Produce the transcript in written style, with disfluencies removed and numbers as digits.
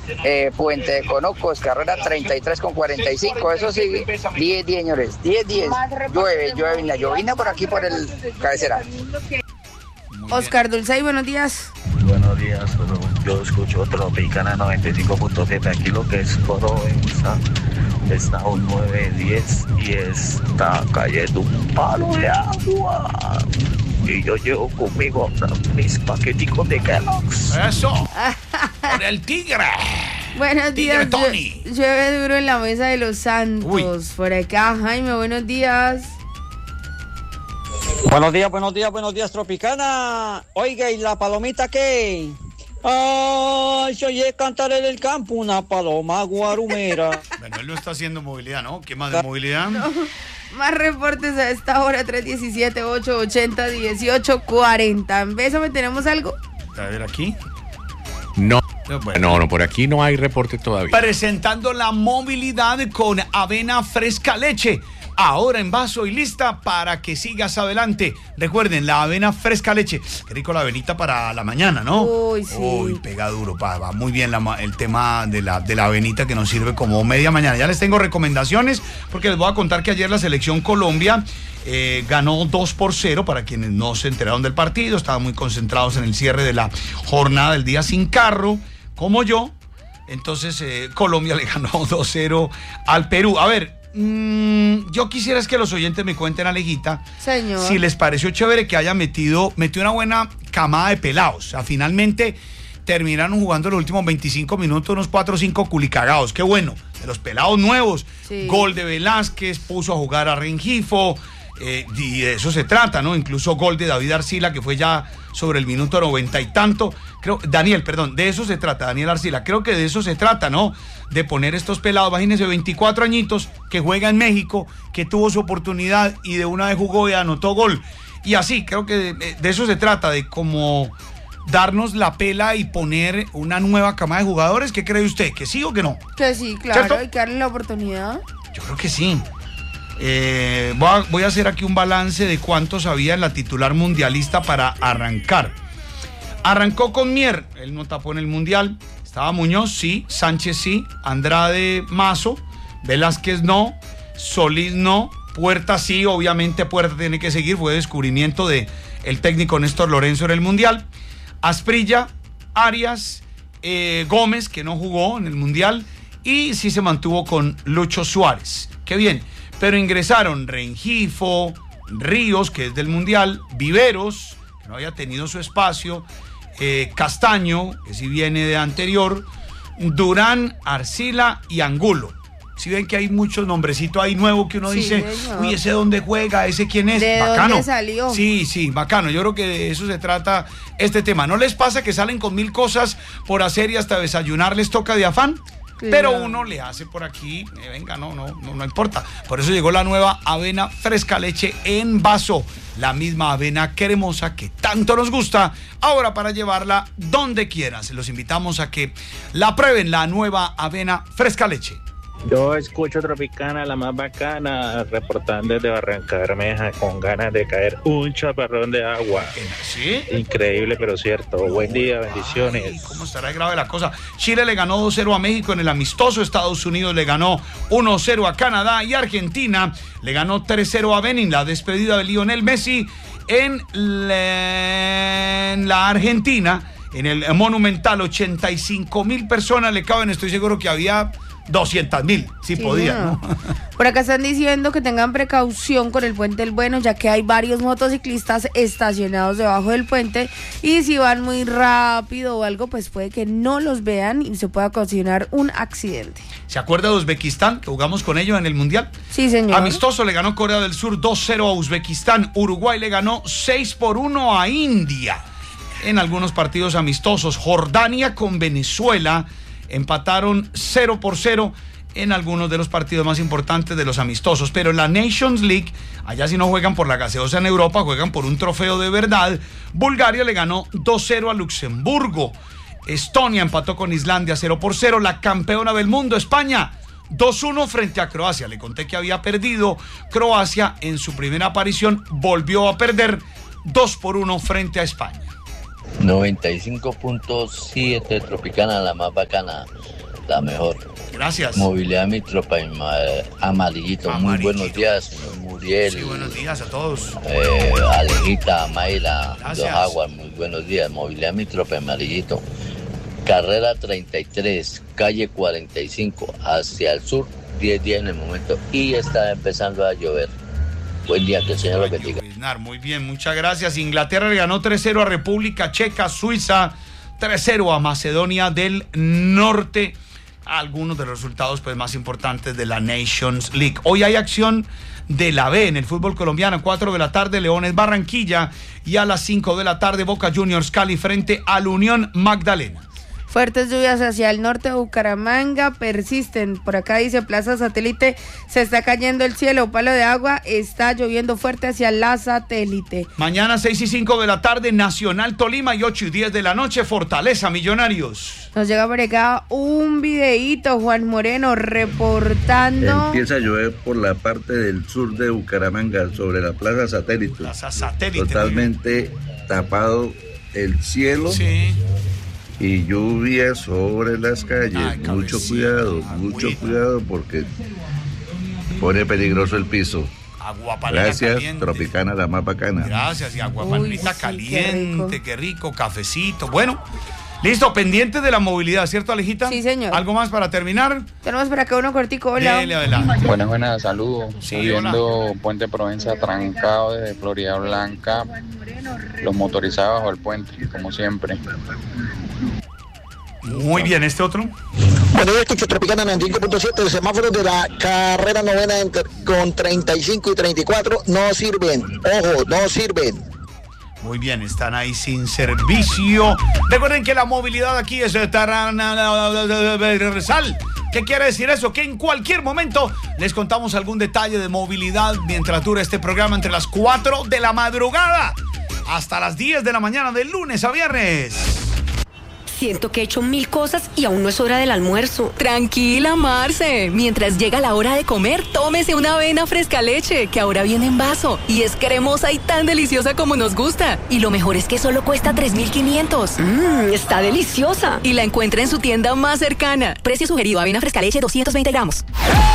Puente de Conocos, carrera 33,45. Eso sí, 10, señores, 10. Llueve en la llovina por aquí por el cabecera. Oscar Dulce, buenos días. Muy buenos días, yo escucho Tropicana 95.7, aquí lo que es Corobenza, está a un 9:10 y está cayendo un palo de agua. Y yo llevo conmigo mis paqueticos de Kellogg's. ¡Eso! ¡Por el tigre! Buenos días, Tony. llueve duro en la mesa de los Santos. Uy. Por acá, Jaime, buenos días. Buenos días, Tropicana. Oiga, ¿y la palomita qué? Ay, se oye cantar en el campo una paloma guarumera. Bueno, él no está haciendo movilidad, ¿no? ¿Qué más de movilidad? No, más reportes a esta hora, 317-880-1840. En Bésame, ¿tenemos algo? A ver, aquí. No, Bueno. no, por aquí no hay reporte todavía. Presentando la movilidad con avena fresca leche. Ahora en vaso y lista para que sigas adelante. Recuerden, la avena fresca leche. Qué rico la avenita para la mañana, ¿no? Uy, sí. Uy, pega duro, va muy bien el tema de la avenita que nos sirve como media mañana. Ya les tengo recomendaciones porque les voy a contar que ayer la selección Colombia ganó 2-0 para quienes no se enteraron del partido. Estaban muy concentrados en el cierre de la jornada del día sin carro, como yo. Entonces Colombia le ganó 2-0 al Perú. A ver, yo quisiera es que los oyentes me cuenten, Alejita, Señor. si les pareció chévere que haya metió una buena camada de pelados. O sea, finalmente terminaron jugando los últimos 25 minutos unos 4 o 5 culicagados. Qué bueno, de los pelados nuevos. Sí. Gol de Velázquez, puso a jugar a Rengifo, y de eso se trata, ¿no? Incluso gol de David Arcila, que fue ya sobre el minuto 90 y tanto. De eso se trata, Daniel Arcila. Creo que de eso se trata, ¿no? De poner estos pelados, imagínense, 24 añitos, que juega en México, que tuvo su oportunidad y de una vez jugó y anotó gol. Y así, creo que de eso se trata, de como darnos la pela y poner una nueva camada de jugadores. ¿Qué cree usted? ¿Que sí o que no? Que sí, claro, ¿Cierto? hay que darle la oportunidad. Yo creo que sí. Voy a hacer aquí un balance de cuántos había en la titular mundialista para arrancar. Arrancó con Mier, él no tapó en el mundial. Estaba Muñoz, sí. Sánchez, sí. Andrade, Mazo. Velázquez, no. Solís, no. Puerta, sí. Obviamente Puerta tiene que seguir. Fue descubrimiento de el técnico Néstor Lorenzo en el mundial. Asprilla, Arias, Gómez, que no jugó en el mundial. Y sí se mantuvo con Lucho Suárez. Qué bien. Pero ingresaron Rengifo, Ríos, que es del mundial, Viveros, que no había tenido su espacio, Castaño, que sí viene de anterior, Durán, Arcila y Angulo. Si ven que hay muchos nombrecitos ahí nuevos que uno Sí, dice, señor. uy, ¿ese dónde juega? ¿Ese quién es? ¿De Bacano. dónde salió? Sí, bacano. Yo creo que de eso se trata este tema. ¿No les pasa que salen con 1000 cosas por hacer y hasta desayunar les toca de afán? Claro. Pero uno le hace por aquí, venga, no importa. Por eso llegó la nueva avena fresca leche en vaso. La misma avena cremosa que tanto nos gusta. Ahora para llevarla donde quieran. Se los invitamos a que la prueben, la nueva avena fresca leche. Yo escucho Tropicana, la más bacana, reportando desde Barranca Bermeja con ganas de caer un chaparrón de agua. ¿Sí? Increíble, pero cierto. Buen día, bendiciones. Ay, ¿cómo estará grave la cosa? Chile le ganó 2-0 a México en el amistoso. Estados Unidos le ganó 1-0 a Canadá. Y Argentina le ganó 3-0 a Benin. La despedida de Lionel Messi en la Argentina. En el Monumental, 85,000 personas le caben. Estoy seguro que había 200,000, si Sí, podían, ¿no? Por acá están diciendo que tengan precaución con el Puente del Bueno, ya que hay varios motociclistas estacionados debajo del puente y si van muy rápido o algo, pues puede que no los vean y se pueda ocasionar un accidente. ¿Se acuerda de Uzbekistán, que jugamos con ellos en el Mundial? Sí, señor. Amistoso le ganó Corea del Sur 2-0 a Uzbekistán. Uruguay le ganó 6-1 a India. En algunos partidos amistosos, Jordania con Venezuela empataron 0-0 en algunos de los partidos más importantes de los amistosos. Pero en la Nations League, allá sí no juegan por la gaseosa en Europa, juegan por un trofeo de verdad. Bulgaria le ganó 2-0 a Luxemburgo. Estonia empató con Islandia 0-0. La campeona del mundo, España, 2-1 frente a Croacia. Le conté que había perdido Croacia en su primera aparición, volvió a perder 2-1 frente a España. 95.7 Tropicana, la más bacana, la mejor. Gracias. Movilidad Mi Tropa, Amarillito. Muy buenos días, señor Muriel. Sí, buenos días a todos. Alejita, Mayra, Gracias. Los Aguas, muy buenos días. Movilidad Mi Tropa, Amarillito. Carrera 33, calle 45, hacia el sur, 10 días en el momento. Y está empezando a llover. Buen día, que el Señor lo bendiga. Muy bien, muchas gracias. Inglaterra le ganó 3-0 a República Checa, Suiza 3-0 a Macedonia del Norte. Algunos de los resultados pues, más importantes de la Nations League. Hoy hay acción de la B en el fútbol colombiano. 4 de la tarde, Leones Barranquilla. Y a las 5 de la tarde, Boca Juniors Cali frente al Unión Magdalena. Fuertes lluvias hacia el norte de Bucaramanga persisten. Por acá dice Plaza Satélite, se está cayendo el cielo, palo de agua, está lloviendo fuerte hacia la Satélite. Mañana 6 y 5 de la tarde, Nacional Tolima, y 8 y 10 de la noche, Fortaleza Millonarios. Nos llega por acá un videíto, Juan Moreno, reportando. Empieza a llover por la parte del sur de Bucaramanga, sobre la Plaza Satélite. Plaza Satélite. Totalmente tapado el cielo. Sí. Y lluvia sobre las calles. Ay, mucho cabecita, cuidado porque pone peligroso el piso. Aguapanela Gracias, caliente. Tropicana, la más bacana. Gracias, y aguapanelita sí, caliente, qué rico, cafecito. Bueno, listo, pendiente de la movilidad, ¿cierto, Alejita? Sí, señor. ¿Algo más para terminar? Tenemos por acá uno cortico, hola. Dele adelante. Buenas, saludos. Sí, Viendo Puente Provenza trancado desde Florida Blanca, los motorizados bajo el puente, como siempre. Muy bien, ¿este otro? Bueno, yo escucho Tropicana 95.7, el semáforo de la carrera novena con 35 y 34 no sirven. Ojo, no sirven. Muy bien, están ahí sin servicio. Recuerden que la movilidad aquí es transversal. ¿Qué quiere decir eso? Que en cualquier momento les contamos algún detalle de movilidad mientras dura este programa entre las 4 de la madrugada hasta las 10 de la mañana de lunes a viernes. Siento que he hecho 1000 cosas y aún no es hora del almuerzo. Tranquila, Marce. Mientras llega la hora de comer, tómese una avena fresca leche, que ahora viene en vaso. Y es cremosa y tan deliciosa como nos gusta. Y lo mejor es que solo cuesta 3.500. Está deliciosa. Y la encuentra en su tienda más cercana. Precio sugerido, avena fresca leche 220 gramos.